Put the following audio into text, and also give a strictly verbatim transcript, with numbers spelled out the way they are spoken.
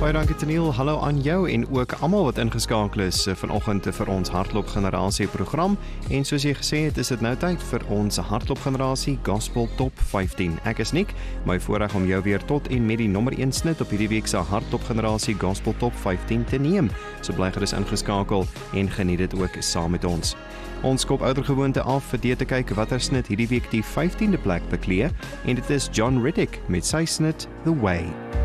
Baie dankie Teniel, hallo aan jou en ook almal wat ingeskakel is vanoggend vir ons Hartklop Generasie program. En soos jy gesê het, is dit nou tyd vir ons Hartklop Generasie Gospel Top vyftien. Ek is Nick, my voorreg om jou weer tot en met die nommer een snit op hierdie week se Hartklop Generasie Gospel Top vyftien te neem. So bly gerus ingeskakel en geniet dit ook saam met ons. Ons kop oudergewoonte af vir dit te kyk watter snit hierdie week die vyftiende plek beklee en dit is John Riddick met sy snit The Way.